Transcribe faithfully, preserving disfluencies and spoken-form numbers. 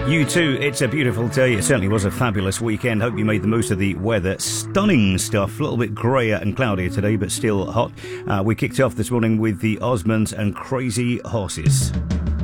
You too, it's a beautiful day. It certainly was a fabulous weekend. Hope you made the most of the weather. Stunning stuff. A little bit grayer and cloudier today, but still hot. Uh, we kicked off this morning with the Osmonds and Crazy Horses.